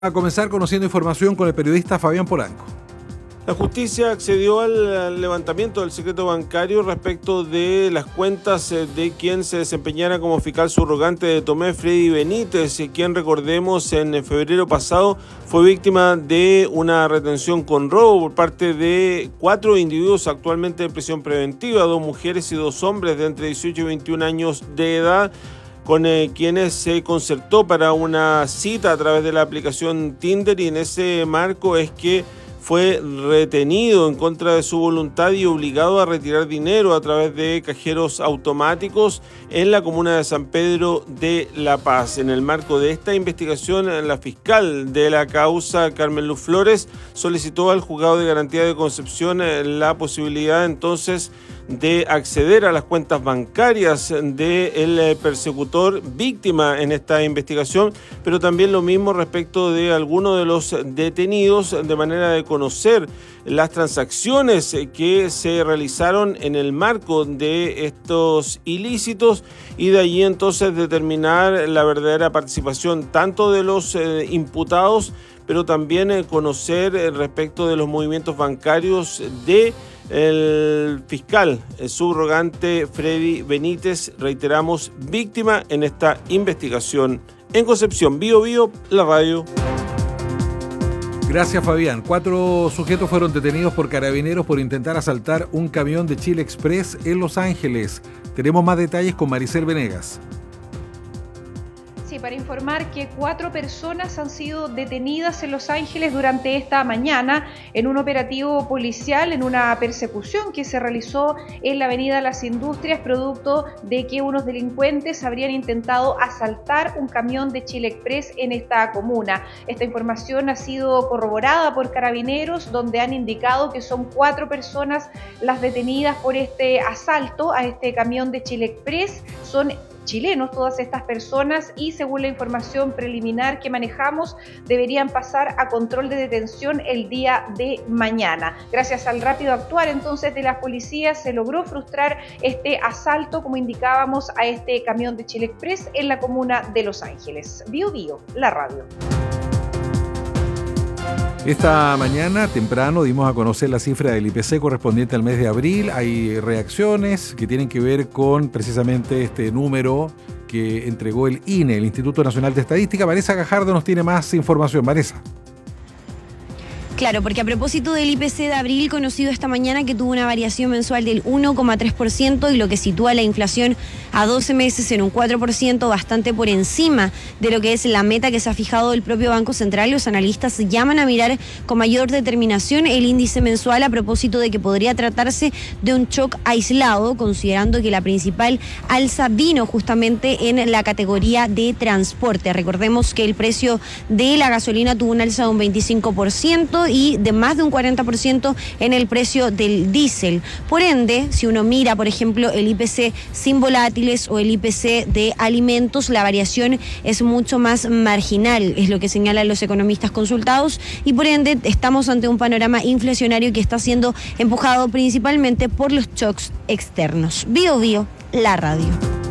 A comenzar conociendo información con el periodista Fabián Polanco. La justicia accedió al levantamiento del secreto bancario respecto de las cuentas de quien se desempeñara como fiscal subrogante de Tomé, Freddy Benítez, quien, recordemos, en febrero pasado fue víctima de una retención con robo por parte de 4 individuos actualmente en prisión preventiva, 2 mujeres y 2 hombres de entre 18 y 21 años de edad, con quienes se concertó para una cita a través de la aplicación Tinder, y en ese marco es que fue retenido en contra de su voluntad y obligado a retirar dinero a través de cajeros automáticos en la comuna de San Pedro de La Paz. En el marco de esta investigación, la fiscal de la causa, Carmen Luz Flores, solicitó al Juzgado de Garantía de Concepción la posibilidad entonces de acceder a las cuentas bancarias del persecutor víctima en esta investigación, pero también lo mismo respecto de algunos de los detenidos, de manera de conocer las transacciones que se realizaron en el marco de estos ilícitos y de allí entonces determinar la verdadera participación tanto de los imputados, pero también conocer respecto de los movimientos bancarios de el fiscal subrogante Freddy Benítez, reiteramos, víctima en esta investigación. En Concepción, Bío Bío, la radio. Gracias, Fabián. 4 sujetos fueron detenidos por carabineros por intentar asaltar un camión de Chile Express en Los Ángeles. Tenemos más detalles con Maricel Venegas. Sí, para informar que 4 personas han sido detenidas en Los Ángeles durante esta mañana en un operativo policial, en una persecución que se realizó en la avenida Las Industrias, producto de que unos delincuentes habrían intentado asaltar un camión de Chile Express en esta comuna. Esta información ha sido corroborada por carabineros, donde han indicado que son 4 personas las detenidas por este asalto a este camión de Chile Express. Son chilenos todas estas personas y, según la información preliminar que manejamos, deberían pasar a control de detención el día de mañana. Gracias al rápido actuar entonces de las policías se logró frustrar este asalto, como indicábamos, a este camión de Chile Express en la comuna de Los Ángeles. Bío Bío, la radio. Esta mañana, temprano, dimos a conocer la cifra del IPC correspondiente al mes de abril. Hay reacciones que tienen que ver con precisamente este número que entregó el INE, el Instituto Nacional de Estadística. Vanessa Gajardo nos tiene más información. Vanessa. Claro, porque a propósito del IPC de abril, conocido esta mañana que tuvo una variación mensual del 1,3% y lo que sitúa la inflación a 12 meses en un 4%, bastante por encima de lo que es la meta que se ha fijado el propio Banco Central, los analistas llaman a mirar con mayor determinación el índice mensual a propósito de que podría tratarse de un shock aislado, considerando que la principal alza vino justamente en la categoría de transporte. Recordemos que el precio de la gasolina tuvo una alza de un 25%, y de más de un 40% en el precio del diésel. Por ende, si uno mira, por ejemplo, el IPC sin volátiles o el IPC de alimentos, la variación es mucho más marginal, es lo que señalan los economistas consultados, y por ende estamos ante un panorama inflacionario que está siendo empujado principalmente por los shocks externos. Bío Bío, la radio.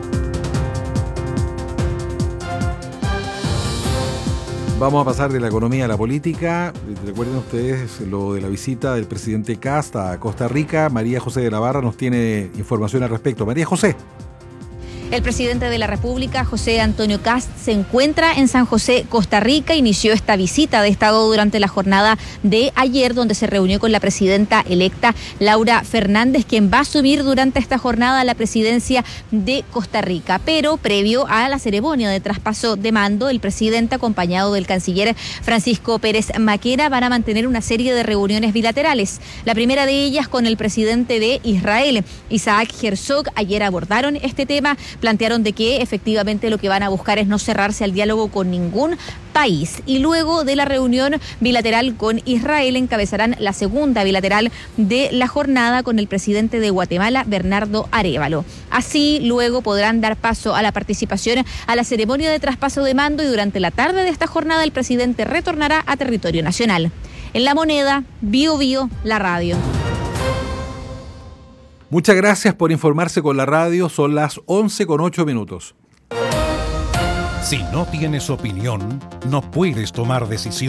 Vamos a pasar de la economía a la política. Recuerden ustedes lo de la visita del presidente Kast a Costa Rica. María José de la Barra nos tiene información al respecto. María José. El presidente de la República, José Antonio Kast, se encuentra en San José, Costa Rica. Inició esta visita de Estado durante la jornada de ayer, donde se reunió con la presidenta electa Laura Fernández, quien va a asumir durante esta jornada la presidencia de Costa Rica. Pero previo a la ceremonia de traspaso de mando, el presidente, acompañado del canciller Francisco Pérez Maquera, van a mantener una serie de reuniones bilaterales. La primera de ellas con el presidente de Israel, Isaac Herzog. Ayer abordaron este tema, plantearon de que efectivamente lo que van a buscar es no cerrarse al diálogo con ningún país. Y luego de la reunión bilateral con Israel encabezarán la segunda bilateral de la jornada con el presidente de Guatemala, Bernardo Arévalo. Así, luego podrán dar paso a la participación a la ceremonia de traspaso de mando, y durante la tarde de esta jornada el presidente retornará a territorio nacional. En La Moneda, Bío Bío, la radio. Muchas gracias por informarse con la radio. Son las 11:08. Si no tienes opinión, no puedes tomar decisiones.